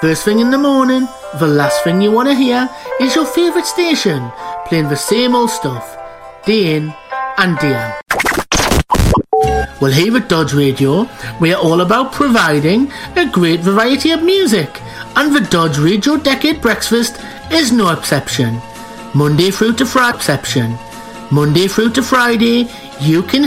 First thing in the morning, the last thing you want to hear is your favourite station playing the same old stuff, day in and day out. Well, here at Dodge Radio, we are all about providing a great variety of music, and the Dodge Radio Decade Breakfast is no exception. Monday through to Friday, you can